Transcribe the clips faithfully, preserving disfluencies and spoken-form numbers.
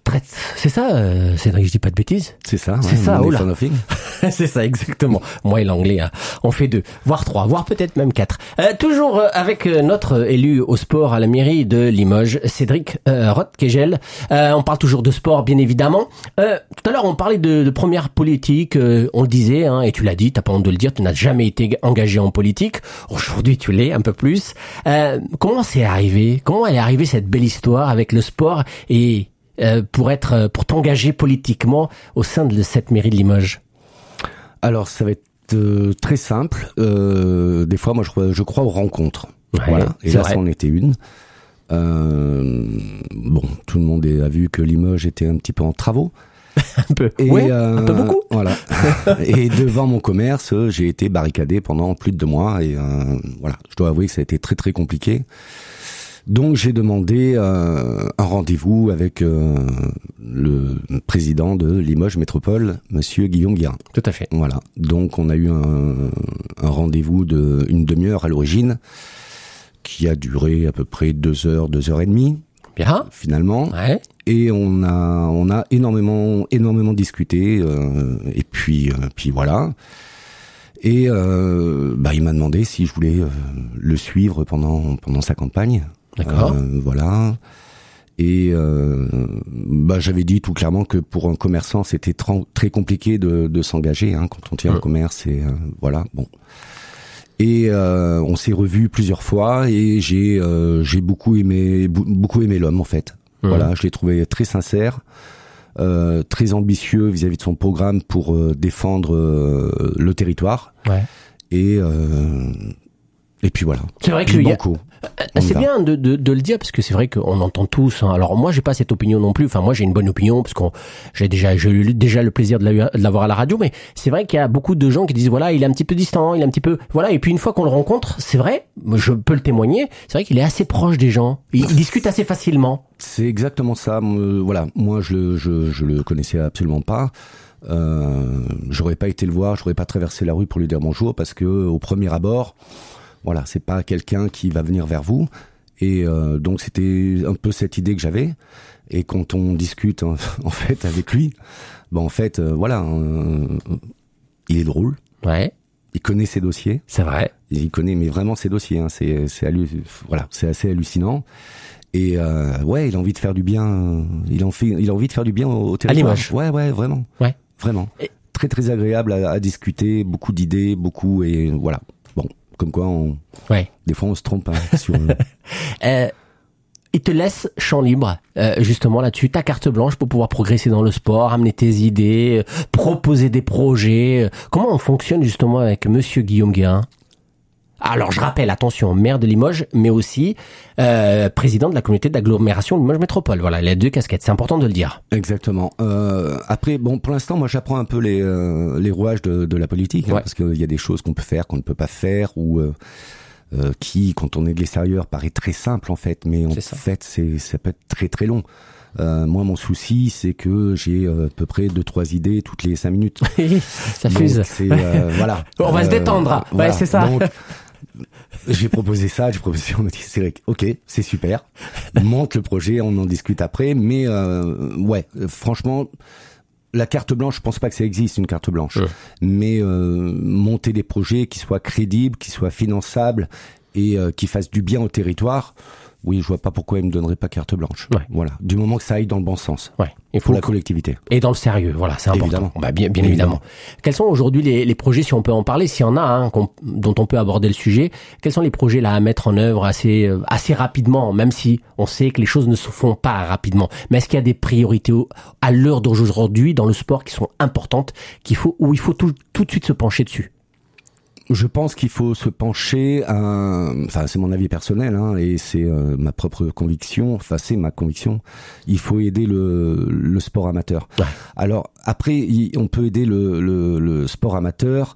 très, c'est ça, euh, Cédric, je dis pas de bêtises. C'est ça. C'est ouais, ça, oh là. C'est ça, exactement. Moi et l'anglais, hein, on fait deux, voire trois, voire peut-être même quatre. Euh, toujours euh, avec euh, notre élu au sport à la mairie de Limoges, Cédric euh, Roth-Kegel. Euh, on parle toujours de sport, bien évidemment. Euh, tout à l'heure, on parlait de, de première politique. Euh, on le disait, hein, et tu l'as dit, t'as pas honte de le dire. Tu n'as jamais été engagé en politique. Aujourd'hui, tu l'es un peu plus. Euh, comment c'est arrivé ? Comment elle est arrivée cette belle histoire avec le sport et euh, pour être, pour t'engager politiquement au sein de cette mairie de Limoges ? Alors, ça va être euh, très simple. Euh, des fois, moi, je, je crois aux rencontres. Ouais, voilà. Et là, vrai. ça en était une. Euh, bon, tout le monde a vu que Limoges était un petit peu en travaux. un peu. Et, ouais, euh, un peu beaucoup. Voilà. Et devant mon commerce, j'ai été barricadé pendant plus de deux mois. Et euh, voilà, je dois avouer que ça a été très très compliqué. Donc j'ai demandé euh, un rendez-vous avec euh, le président de Limoges Métropole, Monsieur Guillaume Guérin. Tout à fait. Voilà. Donc on a eu un, un rendez-vous de une demi-heure à l'origine, qui a duré à peu près deux heures, deux heures et demie. Bien. Finalement. Ouais. Et on a on a énormément énormément discuté. Euh, et puis euh, puis voilà. Et euh, bah il m'a demandé si je voulais euh, le suivre pendant pendant sa campagne. D'accord. Euh, voilà. Et euh, bah j'avais dit tout clairement que pour un commerçant c'était tra- très compliqué de, de s'engager hein, quand on tient mmh. un commerce et euh, voilà bon. Et euh, on s'est revus plusieurs fois et j'ai euh, j'ai beaucoup aimé beaucoup aimé l'homme en fait. Mmh. Voilà, je l'ai trouvé très sincère, euh, très ambitieux vis-à-vis de son programme pour euh, défendre euh, le territoire. Ouais. Et euh, et puis voilà. C'est vrai que le banco. C'est bien de, de, de le dire parce que c'est vrai qu'on entend tous. Hein. Alors moi j'ai pas cette opinion non plus. Enfin moi j'ai une bonne opinion parce qu'on j'ai déjà j'ai eu déjà le plaisir de, la, de l'avoir à la radio. Mais c'est vrai qu'il y a beaucoup de gens qui disent voilà il est un petit peu distant, il est un petit peu voilà. Et puis une fois qu'on le rencontre, c'est vrai, je peux le témoigner. C'est vrai qu'il est assez proche des gens. Il, il discute assez facilement. C'est exactement ça. Euh, voilà, moi je je je le connaissais absolument pas. Euh, j'aurais pas été le voir, j'aurais pas traversé la rue pour lui dire bonjour parce que au premier abord. Voilà, c'est pas quelqu'un qui va venir vers vous. Et euh, donc, c'était un peu cette idée que j'avais. Et quand on discute, en, en fait, avec lui, ben, en fait, euh, voilà, euh, il est drôle. Ouais. Il connaît ses dossiers. C'est vrai. Il connaît, mais vraiment ses dossiers. Hein. C'est, c'est, hallu- voilà, c'est assez hallucinant. Et euh, ouais, il a envie de faire du bien. Il en fait, il a envie de faire du bien au, au territoire. À Limoges. Ouais, ouais, vraiment. Ouais. Vraiment. Et... Très, très agréable à, à discuter. Beaucoup d'idées, beaucoup. Et voilà. Bon. Comme quoi, on, ouais. des fois, on se trompe hein, sur... euh, il te laisse champ libre, euh, justement, là-dessus. Ta carte blanche pour pouvoir progresser dans le sport, amener tes idées, euh, proposer des projets. Comment on fonctionne, justement, avec Monsieur Guillaume Guérin ? Alors, je rappelle, attention, maire de Limoges, mais aussi euh, président de la communauté d'agglomération Limoges Métropole. Voilà, les deux casquettes, c'est important de le dire. Exactement. Euh, après, bon, pour l'instant, moi, j'apprends un peu les euh, les rouages de, de la politique, hein, ouais. parce qu'il y a des choses qu'on peut faire, qu'on ne peut pas faire, ou euh, euh, qui, quand on est de l'extérieur, paraît très simple en fait, mais en fait, c'est ça peut être très très long. Euh, moi, mon souci, c'est que j'ai euh, à peu près deux trois idées toutes les cinq minutes. Ça fuse. Donc, c'est, euh, voilà. On va euh, se détendre. Ouais, voilà. c'est ça. Donc, j'ai proposé ça, j'ai proposé, on m'a dit, c'est vrai, ok, c'est super. Monte le projet, on en discute après, mais euh, ouais, franchement, la carte blanche, je pense pas que ça existe, une carte blanche. Ouais. Mais euh, monter des projets qui soient crédibles, qui soient finançables et euh, qui fassent du bien au territoire, oui, je vois pas pourquoi il me donnerait pas carte blanche. Ouais. Voilà, du moment que ça aille dans le bon sens. Ouais. Il faut pour la collectivité. Et dans le sérieux, voilà, c'est important. Évidemment. Bah, bien, bien évidemment. évidemment. Quels sont aujourd'hui les, les projets, si on peut en parler, s'il y en a, hein, dont on peut aborder le sujet, quels sont les projets là à mettre en œuvre assez, euh, assez rapidement, même si on sait que les choses ne se font pas rapidement. Mais est-ce qu'il y a des priorités au, à l'heure d'aujourd'hui dans le sport qui sont importantes, qu'il faut, où il faut tout, tout de suite se pencher dessus? Je pense qu'il faut se pencher à, enfin c'est mon avis personnel hein, et c'est euh, ma propre conviction, enfin c'est ma conviction, il faut aider le, le sport amateur. Ouais. Alors après il, on peut aider le, le, le sport amateur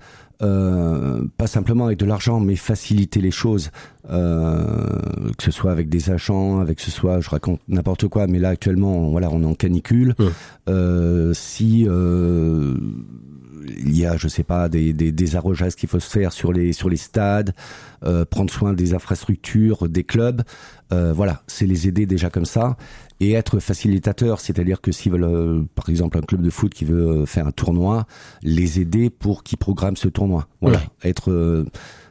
euh, pas simplement avec de l'argent mais faciliter les choses, euh, que ce soit avec des agents, avec ce soit, je raconte n'importe quoi, mais là actuellement voilà on est en canicule, ouais. euh, si euh, il y a, je sais pas, des, des, des arrosages qu'il faut se faire sur les sur les stades, euh, prendre soin des infrastructures, des clubs. Euh, voilà, c'est les aider déjà comme ça et être facilitateur, c'est-à-dire que s'ils veulent, euh, par exemple, un club de foot qui veut faire un tournoi, les aider pour qu'ils programment ce tournoi. Voilà, ouais. être euh,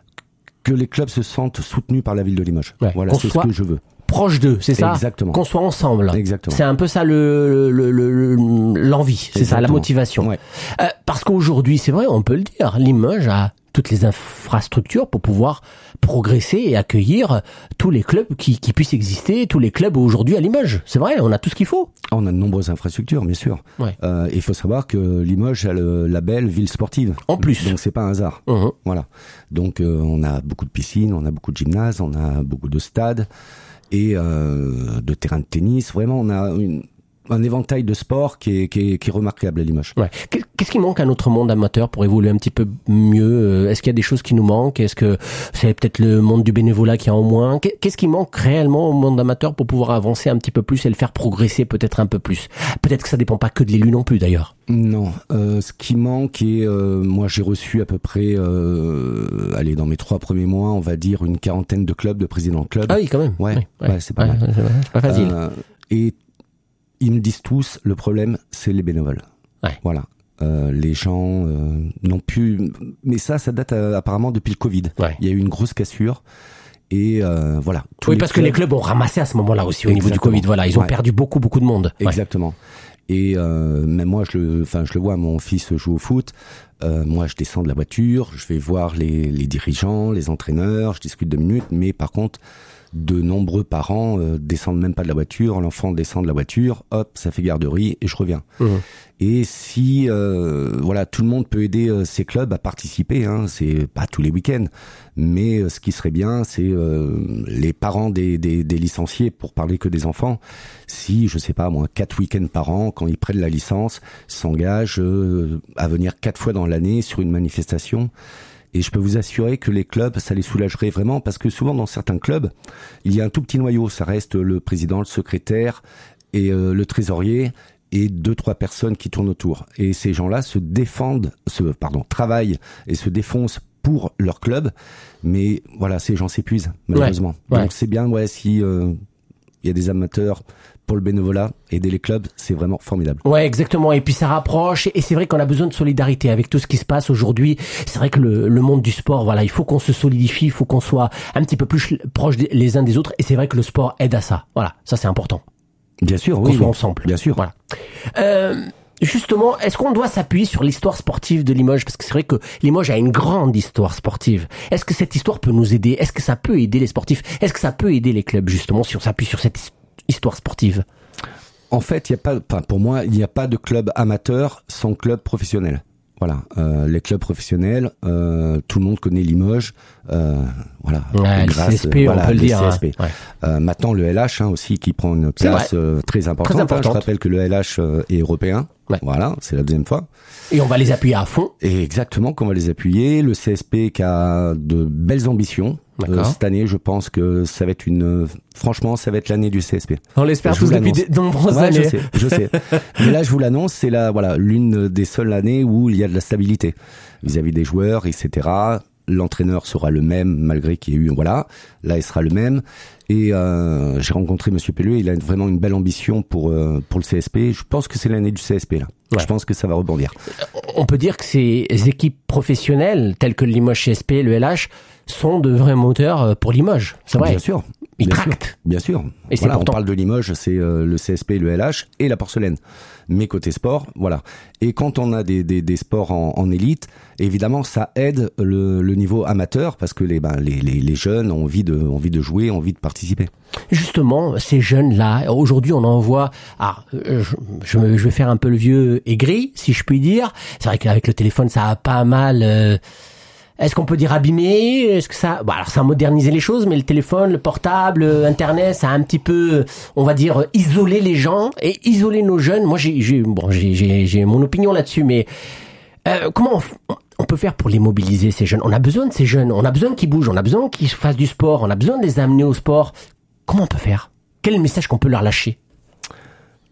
que les clubs se sentent soutenus par la ville de Limoges. Ouais. Voilà, c'est ce que je veux. Proche d'eux, c'est ça. Exactement. Qu'on soit ensemble. Exactement. C'est un peu ça le, le, le, le l'envie, c'est Exactement. ça, la motivation. Ouais. Euh, parce qu'aujourd'hui, c'est vrai, on peut le dire, Limoges a toutes les infrastructures pour pouvoir progresser et accueillir tous les clubs qui, qui puissent exister, tous les clubs aujourd'hui à Limoges. C'est vrai, on a tout ce qu'il faut. On a de nombreuses infrastructures, bien sûr. Ouais. Euh, il faut savoir que Limoges a le label ville sportive. En plus. Donc c'est pas un hasard. Mmh. Voilà. Donc euh, on a beaucoup de piscines, on a beaucoup de gymnases, on a beaucoup de stades et euh, de terrains de tennis. Vraiment, on a une, un éventail de sports qui est, qui est, qui est remarquable à Limoges. Ouais. Qu'est-ce qui manque à notre monde amateur pour évoluer un petit peu mieux? Est-ce qu'il y a des choses qui nous manquent? Est-ce que c'est peut-être le monde du bénévolat qui a en moins? Qu'est-ce qui manque réellement au monde amateur pour pouvoir avancer un petit peu plus et le faire progresser peut-être un peu plus? Peut-être que ça dépend pas que de l'élu non plus d'ailleurs. Non, euh, ce qui manque est, euh, moi j'ai reçu à peu près, euh, allez dans mes trois premiers mois, on va dire une quarantaine de clubs, de présidents de clubs. Ah oui, quand même. Ouais, oui, ouais, ouais c'est pas ouais, mal. C'est pas facile. Euh, et ils me disent tous, le problème c'est les bénévoles. Ouais. Voilà. Euh, les gens euh, n'ont plus, mais ça, ça date euh, apparemment depuis le Covid. Ouais. Il y a eu une grosse cassure. Et euh, voilà. Oui, parce clubs... que les clubs ont ramassé à ce moment-là aussi au Exactement. niveau du Covid. Voilà, ils ont ouais. perdu beaucoup, beaucoup de monde. Exactement. Ouais. Et euh, même moi, je le, enfin, je le vois. Mon fils joue au foot. Euh, moi, je descends de la voiture, je vais voir les, les dirigeants, les entraîneurs, je discute deux minutes. Mais par contre, de nombreux parents euh, descendent même pas de la voiture. L'enfant descend de la voiture, hop, ça fait garderie et je reviens. Mmh. Et si, euh, voilà, tout le monde peut aider euh, ces clubs à participer. Hein, c'est pas tous les week-ends, mais euh, ce qui serait bien, c'est euh, les parents des, des, des licenciés, pour parler que des enfants. Si, je sais pas, moi, quatre week-ends par an, quand ils prennent la licence, s'engagent euh, à venir quatre fois dans l'année sur une manifestation. Et je peux vous assurer que les clubs, ça les soulagerait vraiment, parce que souvent dans certains clubs, il y a un tout petit noyau. Ça reste le président, le secrétaire et euh, le trésorier et deux, trois personnes qui tournent autour. Et ces gens-là se défendent, se, pardon, travaillent et se défoncent pour leur club. Mais voilà, ces gens s'épuisent, malheureusement. Ouais, ouais. Donc c'est bien, ouais, si il euh, y a des amateurs pour le bénévolat, aider les clubs, c'est vraiment formidable. Ouais, exactement. Et puis ça rapproche. Et c'est vrai qu'on a besoin de solidarité avec tout ce qui se passe aujourd'hui. C'est vrai que le, le monde du sport, voilà, il faut qu'on se solidifie, il faut qu'on soit un petit peu plus proches les uns des autres. Et c'est vrai que le sport aide à ça. Voilà, ça c'est important. Bien sûr, qu'on oui. soit ensemble. Bien sûr. Voilà. Euh, Justement, est-ce qu'on doit s'appuyer sur l'histoire sportive de Limoges? Parce que c'est vrai que Limoges a une grande histoire sportive. Est-ce que cette histoire peut nous aider? Est-ce que ça peut aider les sportifs? Est-ce que ça peut aider les clubs, justement, si on s'appuie sur cette histoire sportive? En fait, il y a pas, enfin, pour moi, il n'y a pas de club amateur sans club professionnel. Voilà, euh, les clubs professionnels, euh, tout le monde connaît Limoges, euh, voilà. Ouais, grâce, le C S P, voilà, on peut le dire. C S P. Hein. Ouais. Euh, maintenant, le L H hein, aussi qui prend une place euh, très importante. Très importante. Hein. Je rappelle que le L H euh, est européen. Ouais. Voilà, c'est la deuxième fois. Et on va les appuyer à fond. Et exactement, qu'on va les appuyer. Le C S P qui a de belles ambitions. Euh, cette année, je pense que ça va être une. Franchement, ça va être l'année du C S P. On l'espère tous depuis de nombreuses ouais, années. Je sais, je sais. Mais là, je vous l'annonce, c'est la voilà l'une des seules années où il y a de la stabilité vis-à-vis des joueurs, et cetera. L'entraîneur sera le même malgré qu'il y ait eu voilà. Là, il sera le même. Et euh, j'ai rencontré Monsieur Pelluet. Il a vraiment une belle ambition pour euh, pour le C S P. Je pense que c'est l'année du C S P là. Ouais. Je pense que ça va rebondir. On peut dire que ces équipes professionnelles telles que le Limoges C S P, le L H, sont de vrais moteurs pour Limoges. C'est vrai. Bien sûr. Ils bien tractent. Sûr, bien sûr. Et voilà, c'est on parle de Limoges, c'est euh, le C S P, le L H et la porcelaine. Mais côté sport, voilà. Et quand on a des, des, des sports en, en élite, évidemment, ça aide le, le niveau amateur parce que les, ben, les, les, les jeunes ont envie de, ont envie de jouer, ont envie de participer. Justement, ces jeunes-là, aujourd'hui, on en voit. Ah, je, je, je vais faire un peu le vieux aigri, si je puis dire. C'est vrai qu'avec le téléphone, ça a pas mal. Euh, Est-ce qu'on peut dire abîmé? Est-ce que ça, bah alors ça a modernisé les choses, mais le téléphone, le portable, Internet, ça a un petit peu, on va dire, isolé les gens et isolé nos jeunes. Moi, j'ai, j'ai bon, j'ai, j'ai, j'ai mon opinion là-dessus, mais euh, comment on, on peut faire pour les mobiliser ces jeunes? On a besoin de ces jeunes, on a besoin qu'ils bougent, on a besoin qu'ils fassent du sport, on a besoin de les amener au sport. Comment on peut faire? Quel est le message qu'on peut leur lâcher?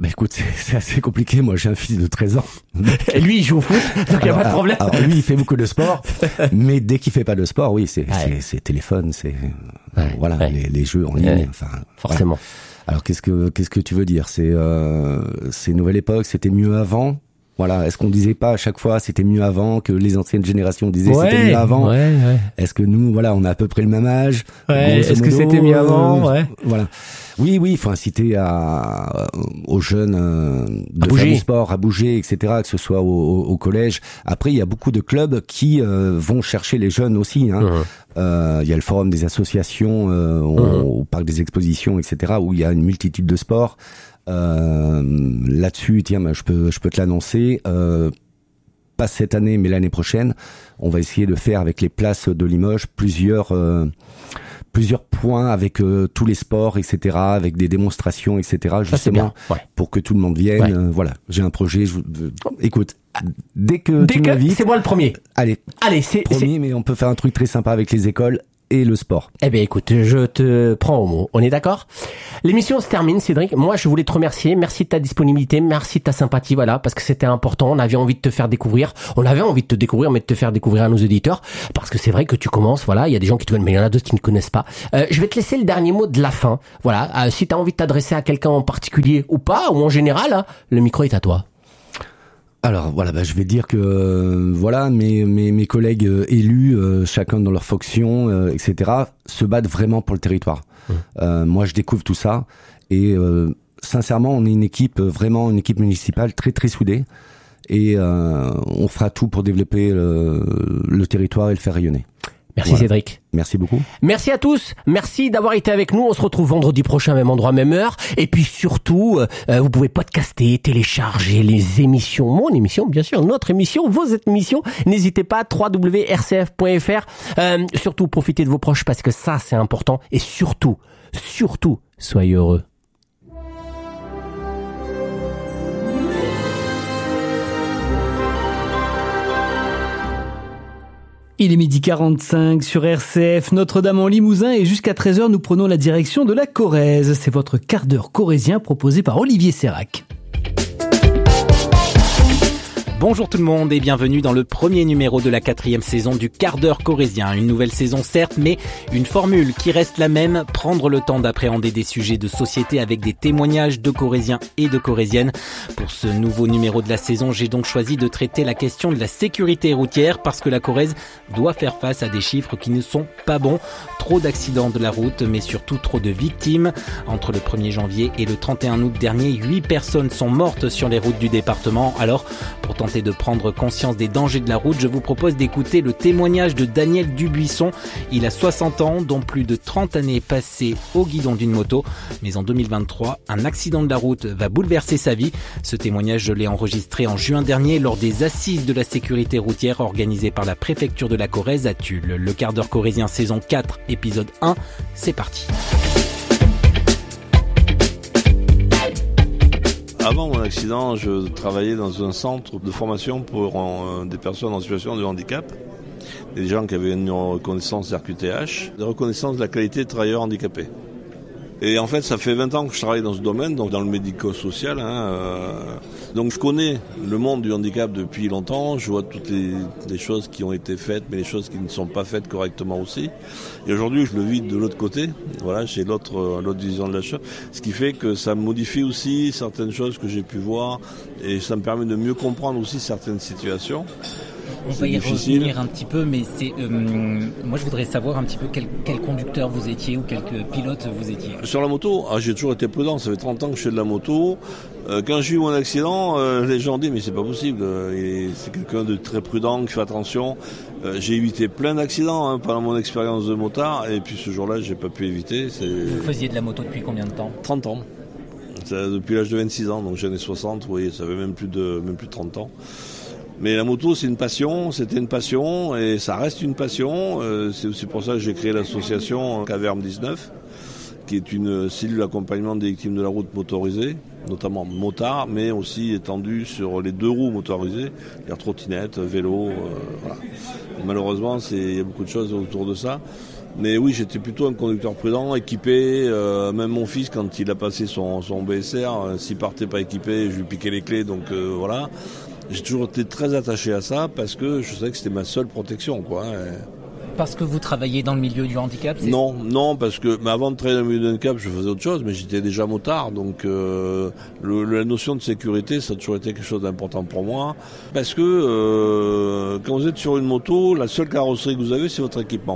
Bah écoute, c'est, c'est assez compliqué. Moi, j'ai un fils de treize ans. Et lui, il joue au foot, donc il n'y a pas de problème. Alors, lui, il fait beaucoup de sport, mais dès qu'il fait pas de sport, oui, c'est, ouais. c'est, c'est téléphone, c'est ouais. voilà, ouais. Les, les jeux en ligne. Ouais. Enfin, forcément. Voilà. Alors, qu'est-ce que qu'est-ce que tu veux dire? C'est euh, c'est nouvelle époque. C'était mieux avant. Voilà. Est-ce qu'on disait pas à chaque fois c'était mieux avant, que les anciennes générations disaient ouais, c'était mieux avant? Ouais, ouais. Est-ce que nous, voilà, on a à peu près le même âge? Ouais, est-ce modo, que c'était mieux avant? Ouais. Voilà. Oui, oui, il faut inciter à, aux jeunes euh, de à faire bouger. du sport, à bouger, et cetera. Que ce soit au, au, au collège. Après, il y a beaucoup de clubs qui euh, vont chercher les jeunes aussi. Hein. Mmh. Euh, il y a le forum des associations euh, au, mmh. au parc des expositions, et cetera. Où il y a une multitude de sports. Euh, là-dessus, tiens, je peux, je peux te l'annoncer. Euh, pas cette année, mais l'année prochaine, on va essayer de faire avec les places de Limoges plusieurs. Euh, plusieurs points avec euh, tous les sports, et cetera, avec des démonstrations, et cetera, justement, ouais. pour que tout le monde vienne. Ouais. Euh, voilà, j'ai un projet. Je, euh, écoute, dès que dès tu que m'invites, c'est moi le premier. Allez, allez, c'est promis, c'est... mais on peut faire un truc très sympa avec les écoles et le sport. Eh bien, écoute, je te prends au mot. On est d'accord? L'émission se termine, Cédric. Moi, je voulais te remercier. Merci de ta disponibilité. Merci de ta sympathie, voilà, parce que c'était important. On avait envie de te faire découvrir. On avait envie de te découvrir, mais de te faire découvrir à nos auditeurs. Parce que c'est vrai que tu commences, voilà. Il y a des gens qui te connaissent, mais il y en a d'autres qui ne connaissent pas. Euh, je vais te laisser le dernier mot de la fin. Voilà. Euh, si tu as envie de t'adresser à quelqu'un en particulier ou pas, ou en général, hein, le micro est à toi. Alors voilà, bah, je vais dire que euh, voilà, mes mes mes collègues euh, élus, euh, chacun dans leur fonction, euh, et cetera, se battent vraiment pour le territoire. Mmh. Euh, moi, je découvre tout ça et euh, sincèrement, on est une équipe vraiment une équipe municipale très très soudée et euh, on fera tout pour développer le, le territoire et le faire rayonner. Merci voilà. Cédric. Merci beaucoup. Merci à tous. Merci d'avoir été avec nous. On se retrouve vendredi prochain, même endroit, même heure. Et puis surtout, euh, vous pouvez podcaster, télécharger les émissions. Mon émission, bien sûr, notre émission, vos émissions. N'hésitez pas, w w w point r c f point f r. Euh, surtout, profitez de vos proches parce que ça, c'est important. Et surtout, surtout, soyez heureux. Il est midi quarante-cinq sur R C F, Notre-Dame-en-Limousin et jusqu'à treize heures, nous prenons la direction de la Corrèze. C'est votre quart d'heure corrézien proposé par Olivier Sérac. Bonjour tout le monde et bienvenue dans le premier numéro de la quatrième saison du quart d'heure corrézien. Une nouvelle saison certes, mais une formule qui reste la même, prendre le temps d'appréhender des sujets de société avec des témoignages de Corréziens et de Corréziennes. Pour ce nouveau numéro de la saison, j'ai donc choisi de traiter la question de la sécurité routière parce que la Corrèze doit faire face à des chiffres qui ne sont pas bons. Trop d'accidents de la route, mais surtout trop de victimes. Entre le premier janvier et le trente et un août dernier, huit personnes sont mortes sur les routes du département. Alors, pour tenter de prendre conscience des dangers de la route, je vous propose d'écouter le témoignage de Daniel Dubuisson. Il a soixante ans, dont plus de trente années passées au guidon d'une moto. Mais en deux mille vingt-trois, un accident de la route va bouleverser sa vie. Ce témoignage, je l'ai enregistré en juin dernier lors des assises de la sécurité routière organisées par la préfecture de la Corrèze à Tulle. Le quart d'heure corrézien saison quatre, épisode un, c'est parti. Avant mon accident, je travaillais dans un centre de formation pour euh, des personnes en situation de handicap. Des gens qui avaient une reconnaissance R Q T H, de reconnaissance de la qualité de travailleur handicapé. Et en fait, ça fait vingt ans que je travaille dans ce domaine, donc dans le médico-social. Hein, euh, donc je connais le monde du handicap depuis longtemps. Je vois toutes les, les choses qui ont été faites, mais les choses qui ne sont pas faites correctement aussi. Et aujourd'hui, je le vis de l'autre côté. Voilà, j'ai l'autre, l'autre vision de la chose. Ce qui fait que ça modifie aussi certaines choses que j'ai pu voir, et ça me permet de mieux comprendre aussi certaines situations. On va y revenir un petit peu, mais c'est euh, moi je voudrais savoir un petit peu quel, quel conducteur vous étiez ou quel pilote vous étiez. Sur la moto, ah, j'ai toujours été prudent, ça fait trente ans que je fais de la moto. Euh, quand j'ai eu mon accident, euh, les gens disent mais c'est pas possible, euh, c'est quelqu'un de très prudent, qui fait attention. Euh, j'ai évité plein d'accidents hein, pendant mon expérience de motard, et puis ce jour-là j'ai pas pu éviter. C'est... Vous faisiez de la moto depuis combien de temps ? trente ans. C'est depuis l'âge de vingt-six ans, donc j'en ai soixante, vous voyez, ça fait même plus de, même plus de trente ans. Mais la moto, c'est une passion, c'était une passion et ça reste une passion. Euh, c'est aussi pour ça que j'ai créé l'association Caverne dix-neuf, qui est une cellule d'accompagnement des victimes de la route motorisée, notamment motards, mais aussi étendue sur les deux roues motorisées, c'est-à-dire trottinettes, vélos, euh, voilà. Et malheureusement, c'est, il y a beaucoup de choses autour de ça. Mais oui, j'étais plutôt un conducteur prudent, équipé. Euh, même mon fils, quand il a passé son, son B S R, euh, s'il partait pas équipé, je lui piquais les clés. Donc euh, voilà. J'ai toujours été très attaché à ça parce que je savais que c'était ma seule protection, quoi. Et... Parce que vous travaillez dans le milieu du handicap, c'est... Non, non, parce que mais avant de travailler dans le milieu du handicap, je faisais autre chose, mais j'étais déjà motard, donc euh, le, la notion de sécurité, ça a toujours été quelque chose d'important pour moi. Parce que euh, quand vous êtes sur une moto, la seule carrosserie que vous avez, c'est votre équipement.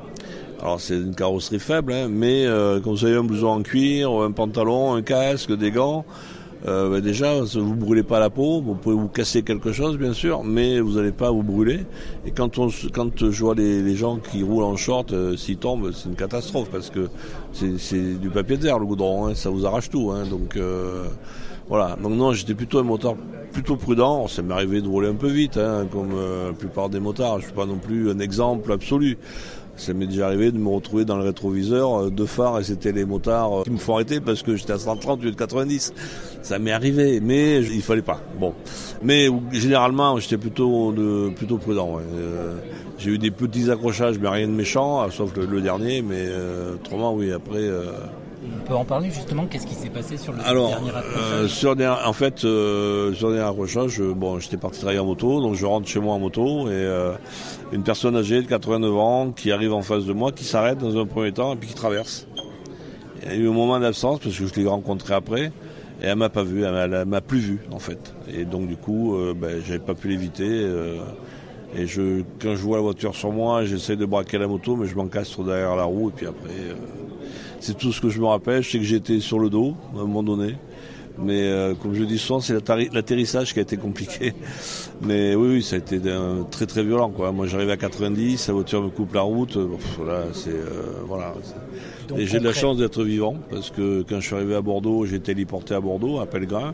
Alors c'est une carrosserie faible, hein, mais euh, quand vous avez un blouson en cuir, un pantalon, un casque, des gants, euh, bah déjà vous brûlez pas la peau, vous pouvez vous casser quelque chose bien sûr, mais vous n'allez pas vous brûler. Et quand on quand je vois les, les gens qui roulent en short, euh, s'ils tombent, c'est une catastrophe parce que c'est, c'est du papier de verre le goudron, hein, ça vous arrache tout. Hein, donc euh, voilà. Donc non, j'étais plutôt un motard plutôt prudent. Ça m'est arrivé de rouler un peu vite, hein, comme euh, la plupart des motards. Je suis pas non plus un exemple absolu. Ça m'est déjà arrivé de me retrouver dans le rétroviseur, euh, deux phares, et c'était les motards euh, qui me font arrêter parce que j'étais à cent trente au lieu de quatre-vingt-dix. Ça m'est arrivé, mais je, il fallait pas. Bon, mais généralement, j'étais plutôt de, plutôt prudent. Ouais. Euh, j'ai eu des petits accrochages, mais rien de méchant, sauf le, le dernier. Mais euh, autrement, oui. Après. Euh, On peut en parler justement. Qu'est-ce qui s'est passé sur le Alors, dernier accrochage euh, sur des, en fait, euh, sur le dernier accrochage, bon, j'étais parti travailler en moto, donc je rentre chez moi en moto et euh, une personne âgée de quatre-vingt-neuf ans qui arrive en face de moi, qui s'arrête dans un premier temps et puis qui traverse. Il y a eu un moment d'absence parce que je l'ai rencontré après et elle m'a pas vu, elle, elle, elle m'a plus vu en fait. Et donc du coup, euh, ben, j'avais pas pu l'éviter. Euh, et je, quand je vois la voiture sur moi, j'essaie de braquer la moto, mais je m'encastre derrière la roue et puis après. Euh, C'est tout ce que je me rappelle. Je sais que j'étais sur le dos à un moment donné. Mais euh, comme je le dis souvent, c'est l'atterrissage qui a été compliqué. Mais oui, oui, ça a été un, très très violent, quoi. Moi, j'arrive à quatre-vingt-dix, la voiture me coupe la route. Pff, là, c'est euh, voilà. C'est... Et j'ai de la chance d'être vivant parce que quand je suis arrivé à Bordeaux, j'ai été héliporté à Bordeaux, à Pellegrin.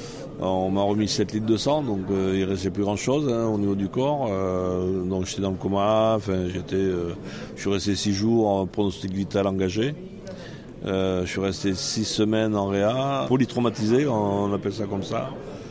On m'a remis sept litres de sang, donc euh, il restait plus grand chose hein, au niveau du corps. Euh, donc j'étais dans le coma. Enfin, j'étais, euh, je suis resté six jours en pronostic vital engagé. Euh, je suis resté six semaines en réa, polytraumatisé, on appelle ça comme ça.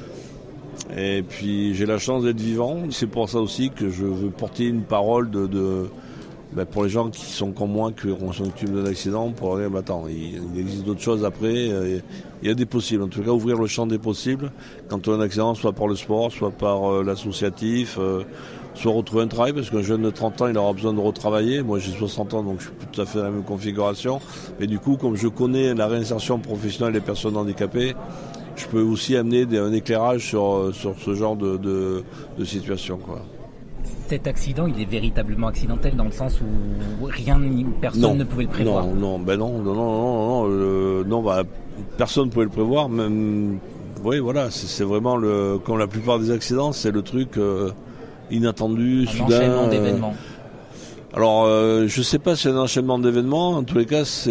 Et puis j'ai la chance d'être vivant. C'est pour ça aussi que je veux porter une parole de, de ben pour les gens qui sont comme moi, qui ont été victimes d'un accident, pour leur dire, bah, attends, il, il existe d'autres choses après. Il y a des possibles. En tout cas, ouvrir le champ des possibles quand on a un accident, soit par le sport, soit par euh, l'associatif. Euh, soit retrouver un travail, parce qu'un jeune de trente ans, il aura besoin de retravailler. Moi, j'ai soixante ans, donc je suis plus tout à fait dans la même configuration. Mais du coup, comme je connais la réinsertion professionnelle des personnes handicapées, je peux aussi amener des, un éclairage sur, sur ce genre de, de, de situation, quoi. Cet accident, il est véritablement accidentel dans le sens où rien, personne non, ne pouvait le prévoir. Non, non, ben non, non, non, non, non, euh, non bah, personne ne pouvait le prévoir. Même, oui, voilà, c'est, c'est vraiment le, comme la plupart des accidents, c'est le truc. Euh, inattendu, un soudain. Enchaînement d'événements. Euh, alors, euh, je sais pas si c'est un enchaînement d'événements. En tous les cas, c'est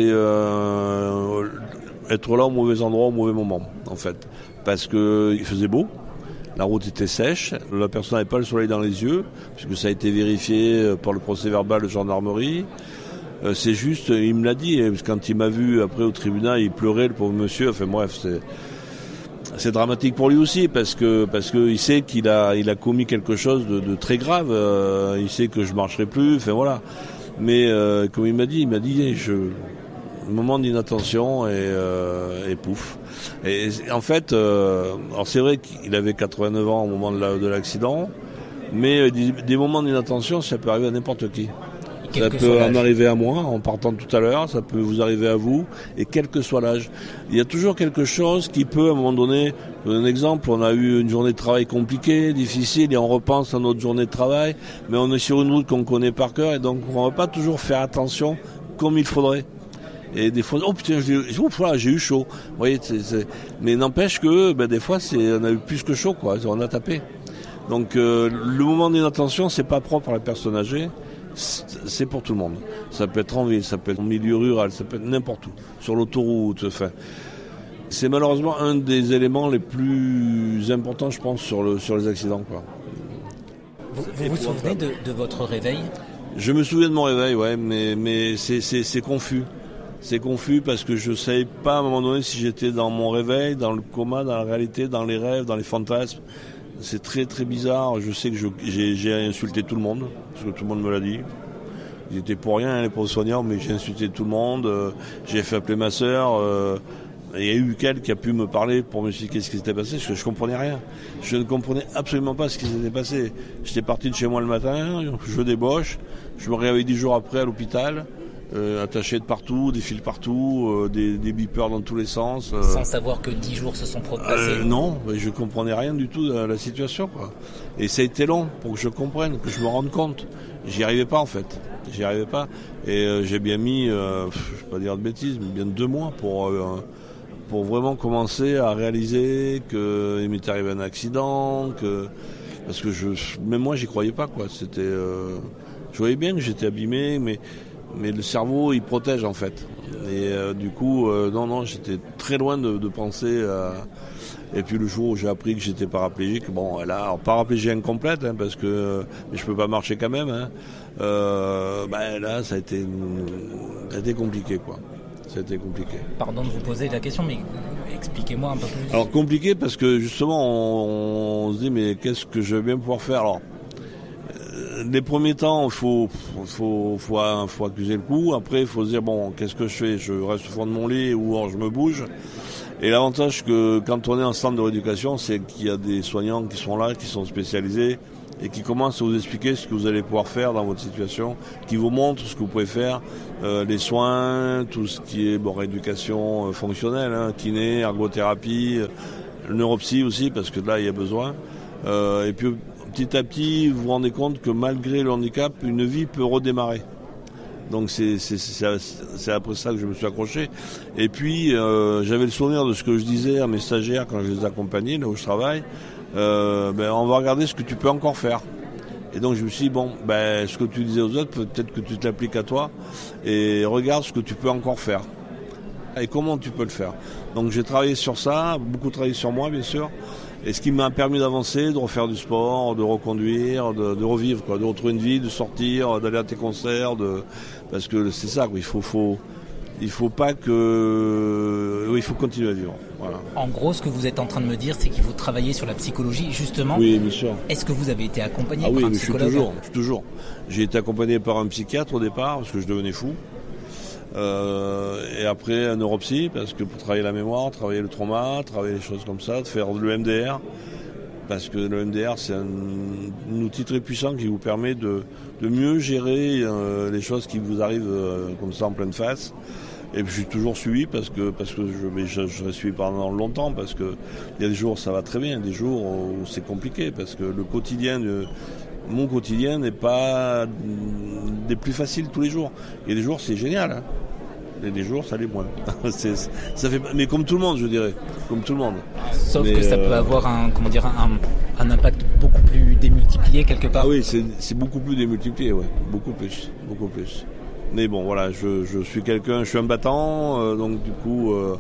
euh, être là au mauvais endroit, au mauvais moment, en fait. Parce que il faisait beau, la route était sèche, la personne n'avait pas le soleil dans les yeux, puisque ça a été vérifié par le procès-verbal de gendarmerie. Euh, c'est juste, il me l'a dit, parce que quand il m'a vu après au tribunal, il pleurait, le pauvre monsieur. Enfin bref, c'est... C'est dramatique pour lui aussi parce que parce que il sait qu'il a il a commis quelque chose de, de très grave. Euh, il sait que je marcherai plus. Enfin voilà. Mais euh, comme il m'a dit, il m'a dit je moment d'inattention et, euh, et pouf. Et en fait, euh, alors c'est vrai qu'il avait quatre-vingt-neuf ans au moment de, la, de l'accident, mais des, des moments d'inattention, ça peut arriver à n'importe qui. Ça peut en arriver à moi en partant tout à l'heure, ça peut vous arriver à vous, et quel que soit l'âge. Il y a toujours quelque chose qui peut, à un moment donné, je donne un exemple, on a eu une journée de travail compliquée, difficile, et on repense à notre journée de travail, mais on est sur une route qu'on connaît par cœur, et donc on ne va pas toujours faire attention comme il faudrait. Et des fois, oh putain, j'ai, ouf, voilà, j'ai eu chaud. Vous voyez, c'est, c'est... mais n'empêche que ben, des fois, c'est, on a eu plus que chaud, quoi. On a tapé. Donc euh, le moment d'inattention, c'est pas propre à la personne âgée. C'est pour tout le monde. Ça peut être en ville, ça peut être en milieu rural, ça peut être n'importe où, sur l'autoroute. Enfin, c'est malheureusement un des éléments les plus importants, je pense, sur, le, sur les accidents, quoi. Vous vous, vous souvenez de, de votre réveil ? Je me souviens de mon réveil, ouais, mais, mais c'est, c'est, c'est confus. C'est confus parce que je ne savais pas à un moment donné si j'étais dans mon réveil, dans le coma, dans la réalité, dans les rêves, dans les fantasmes. C'est très très bizarre. Je sais que je, j'ai, j'ai insulté tout le monde, parce que tout le monde me l'a dit. Ils étaient pour rien, les pauvres soignants, mais j'ai insulté tout le monde. Euh, j'ai fait appeler ma sœur. Euh, il y a eu quelqu'un qui a pu me parler pour me expliquer ce qui s'était passé, parce que je comprenais rien. Je ne comprenais absolument pas ce qui s'était passé. J'étais parti de chez moi le matin, je débauche, je me réveille dix jours après à l'hôpital. Euh, attaché de partout, des fils partout, euh, des, des beepers dans tous les sens. Euh, Sans savoir que dix jours se sont passés. Euh, non, je comprenais rien du tout de la situation, quoi. Et ça a été long pour que je comprenne, que je me rende compte. J'y arrivais pas en fait, j'y arrivais pas. Et euh, j'ai bien mis, euh, je vais pas dire de bêtises, mais bien deux mois pour euh, pour vraiment commencer à réaliser que il m'était arrivé un accident, que parce que je, même moi j'y croyais pas, quoi. C'était, euh, je voyais bien que j'étais abîmé, mais Mais le cerveau, il protège en fait. Et euh, du coup, euh, non, non, j'étais très loin de, de penser à... Et puis le jour où j'ai appris que j'étais paraplégique, bon, là, alors, paraplégie incomplète, hein, parce que mais je peux pas marcher quand même. Hein, euh, ben là, ça a été, ça a été compliqué, quoi. Ça a été compliqué. Pardon de vous poser la question, mais expliquez-moi un peu plus. Alors compliqué parce que justement, on, on se dit, mais qu'est-ce que je vais bien pouvoir faire alors? Les premiers temps, il faut, faut, faut, faut accuser le coup. Après, il faut se dire, bon, qu'est-ce que je fais? Je reste au fond de mon lit ou alors je me bouge. Et l'avantage que quand on est en centre de rééducation, c'est qu'il y a des soignants qui sont là, qui sont spécialisés et qui commencent à vous expliquer ce que vous allez pouvoir faire dans votre situation, qui vous montrent ce que vous pouvez faire, euh, les soins, tout ce qui est bon, rééducation euh, fonctionnelle, hein, kiné, ergothérapie, le neuropsy aussi, parce que là, il y a besoin. Euh, et puis, petit à petit, vous vous rendez compte que malgré le handicap, une vie peut redémarrer. Donc c'est, c'est, c'est, c'est après ça que je me suis accroché. Et puis, euh, j'avais le souvenir de ce que je disais à mes stagiaires quand je les accompagnais, là où je travaille. Euh, ben, on va regarder ce que tu peux encore faire. Et donc je me suis dit, bon, ben, ce que tu disais aux autres, peut-être que tu te l'appliques à toi. Et regarde ce que tu peux encore faire. Et comment tu peux le faire. Donc j'ai travaillé sur ça, beaucoup travaillé sur moi, bien sûr. Et ce qui m'a permis d'avancer, de refaire du sport, de reconduire, de, de revivre, quoi, de retrouver une vie, de sortir, d'aller à tes concerts, de... parce que c'est ça, quoi, il faut, faut, il faut pas que, oui, il faut continuer à vivre. Voilà. En gros, ce que vous êtes en train de me dire, c'est qu'il faut travailler sur la psychologie, justement. Oui, bien sûr. Est-ce que vous avez été accompagné ah, par oui, un mais psychologue? Je suis toujours, je suis toujours. J'ai été accompagné par un psychiatre au départ parce que je devenais fou. Euh, et après un neuropsy parce que pour travailler la mémoire, travailler le trauma, travailler les choses comme ça, de faire le M D R parce que le M D R c'est un, un outil très puissant qui vous permet de, de mieux gérer euh, les choses qui vous arrivent euh, comme ça en pleine face. Et puis je suis toujours suivi parce que parce que je mais je, je suis suivi pendant longtemps parce que il y a des jours où ça va très bien, des jours où c'est compliqué parce que le quotidien de, mon quotidien n'est pas des plus faciles tous les jours. Il y a des jours c'est génial. Hein. Et des jours, ça l'est moins. c'est, ça fait, mais comme tout le monde, je dirais, comme tout le monde. Sauf mais que ça euh... peut avoir un, comment dire, un, un impact beaucoup plus démultiplié quelque part. Ah oui, c'est, c'est beaucoup plus démultiplié, ouais, beaucoup plus, beaucoup plus. Mais bon, voilà, je, je suis quelqu'un, je suis un battant, euh, donc du coup, euh,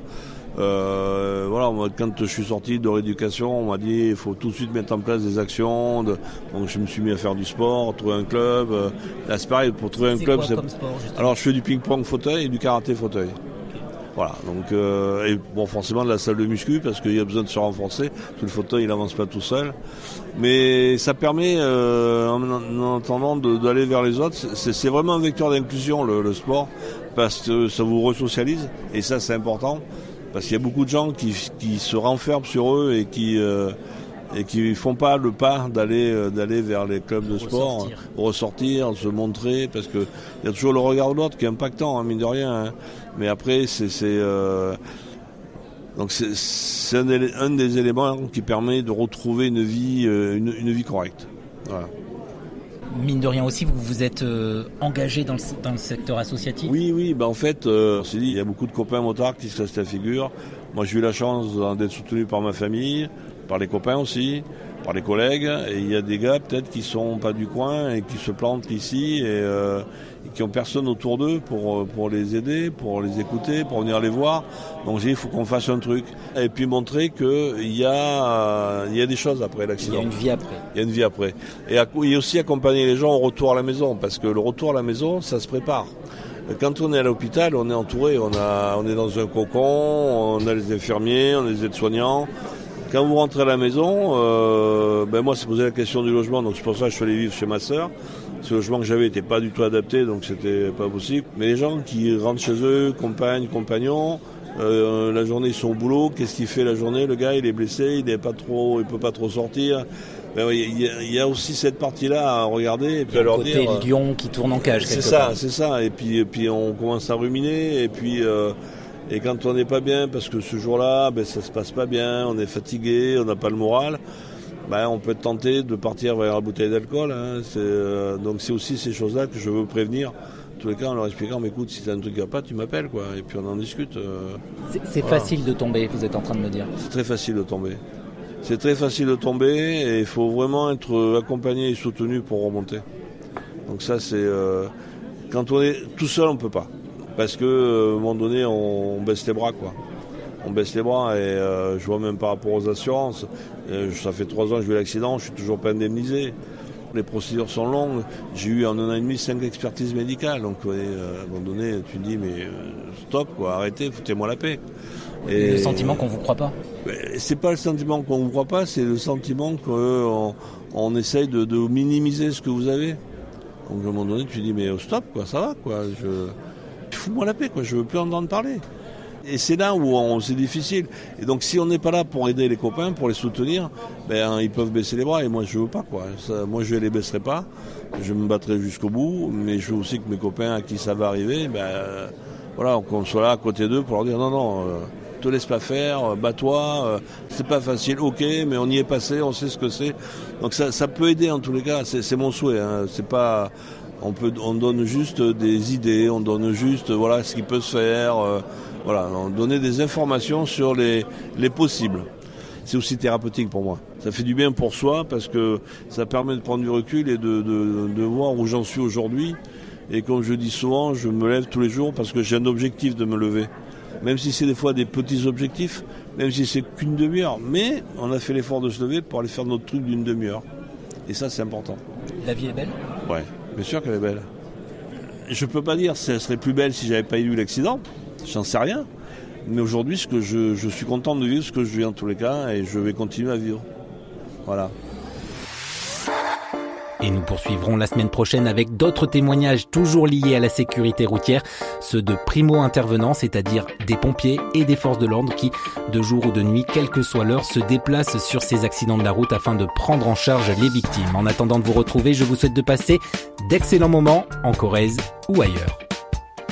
euh, voilà, moi, quand je suis sorti de rééducation, on m'a dit, il faut tout de suite mettre en place des actions. De, donc je me suis mis à faire du sport, trouver un club. Euh, là, c'est pareil, pour trouver c'est un club, quoi c'est. Comme sport, justement ? Alors je fais du ping-pong fauteuil et du karaté fauteuil. Okay. Voilà, donc euh, et bon, forcément de la salle de muscu parce qu'il y a besoin de se renforcer. Parce que le fauteuil, il avance pas tout seul. Mais ça permet, euh, en, en attendant, de, d'aller vers les autres. C'est, c'est vraiment un vecteur d'inclusion le, le sport parce que ça vous resocialise et ça, c'est important. Parce qu'il y a beaucoup de gens qui, qui se renferment sur eux et qui euh, et qui font pas le pas d'aller euh, d'aller vers les clubs de sport, ressortir, ressortir se montrer, parce que il y a toujours le regard de l'autre qui est impactant, hein, mine de rien. Hein. Mais après, c'est, c'est euh, donc c'est, c'est un, des, un des éléments qui permet de retrouver une vie euh, une, une vie correcte. Voilà. Mine de rien aussi, vous vous êtes euh, engagé dans le, dans le secteur associatif. Oui, oui, ben en fait, euh, on s'est dit, il y a beaucoup de copains motards qui se cassent la figure. Moi, j'ai eu la chance d'être soutenu par ma famille, par les copains aussi, par les collègues. Et il y a des gars, peut-être, qui sont pas du coin et qui se plantent ici et, euh, et qui ont personne autour d'eux pour, pour les aider, pour les écouter, pour venir les voir. Donc j'ai dit, il faut qu'on fasse un truc. Et puis montrer qu'il y a, il y a des choses après l'accident. Il y a une vie après. Il y a une vie après. Et, et aussi accompagner les gens au retour à la maison, parce que le retour à la maison, ça se prépare. Quand on est à l'hôpital, on est entouré, on, a, on est dans un cocon, on a les infirmiers, on a les aides-soignants. Quand vous rentrez à la maison, euh, ben moi, c'est posé la question du logement, donc c'est pour ça que je suis allé vivre chez ma sœur. Ce logement que j'avais n'était pas du tout adapté, donc c'était pas possible. Mais les gens qui rentrent chez eux, compagnes, compagnons, euh, la journée ils sont au boulot, qu'est-ce qu'il fait la journée? Le gars il est blessé, il est pas trop, il peut pas trop sortir. Ben, il, y a, il y a aussi cette partie-là à regarder et puis à leur côté dire. Le lion qui tourne en cage. C'est ça, part. c'est ça. Et puis, et puis on commence à ruminer et puis. Euh, Et quand on n'est pas bien, parce que ce jour-là, ben, ça se passe pas bien, on est fatigué, on n'a pas le moral, ben, on peut être tenté de partir vers la bouteille d'alcool. Hein. C'est, euh, donc c'est aussi ces choses-là que je veux prévenir. En tous les cas, en leur expliquant, mais écoute, si t'as un truc à pas, tu m'appelles, quoi. Et puis on en discute. Euh, c'est c'est voilà. Facile de tomber, vous êtes en train de me dire. C'est très facile de tomber. C'est très facile de tomber et il faut vraiment être accompagné et soutenu pour remonter. Donc ça, c'est... Euh, quand on est tout seul, on peut pas. Parce que à un moment donné, on, on baisse les bras, quoi. On baisse les bras et euh, je vois même par rapport aux assurances. Euh, ça fait trois ans que je vis l'accident, je suis toujours pas indemnisé. Les procédures sont longues. J'ai eu en un an et demi cinq expertises médicales. Donc ouais, euh, à un moment donné, tu te dis mais euh, stop, quoi, arrêtez, foutez-moi la paix. Et le sentiment qu'on vous croit pas. C'est pas le sentiment qu'on vous croit pas, c'est le sentiment qu'on on essaye de, de minimiser ce que vous avez. Donc à un moment donné, tu te dis mais stop, quoi, ça va, quoi. Je... Fous-moi la paix, quoi. Je veux plus entendre parler. Et c'est là où on, c'est difficile. Et donc si on n'est pas là pour aider les copains, pour les soutenir, ben ils peuvent baisser les bras et moi je veux pas, quoi. Ça, moi je les baisserai pas. Je me battrai jusqu'au bout, mais je veux aussi que mes copains à qui ça va arriver, ben euh, voilà, qu'on soit là à côté d'eux pour leur dire non non, euh, te laisse pas faire, euh, bats-toi. Euh, c'est pas facile, ok, mais on y est passé, on sait ce que c'est. Donc ça, ça peut aider en tous les cas. C'est, c'est mon souhait. Hein. C'est pas On, peut, on donne juste des idées, on donne juste voilà ce qui peut se faire, euh, voilà, on donne des informations sur les, les possibles. C'est aussi thérapeutique pour moi. Ça fait du bien pour soi parce que ça permet de prendre du recul et de, de, de voir où j'en suis aujourd'hui. Et comme je dis souvent, je me lève tous les jours parce que j'ai un objectif de me lever. Même si c'est des fois des petits objectifs, même si c'est qu'une demi-heure. Mais on a fait l'effort de se lever pour aller faire notre truc d'une demi-heure. Et ça, c'est important. La vie est belle ? Ouais. Bien sûr qu'elle est belle. Je peux pas dire que elle serait plus belle si j'avais pas eu l'accident. J'en sais rien. Mais aujourd'hui, ce que je, je suis content de vivre ce que je vis en tous les cas et je vais continuer à vivre. Voilà. Et nous poursuivrons la semaine prochaine avec d'autres témoignages toujours liés à la sécurité routière, ceux de primo-intervenants, c'est-à-dire des pompiers et des forces de l'ordre qui, de jour ou de nuit, quelle que soit l'heure, se déplacent sur ces accidents de la route afin de prendre en charge les victimes. En attendant de vous retrouver, je vous souhaite de passer d'excellents moments en Corrèze ou ailleurs.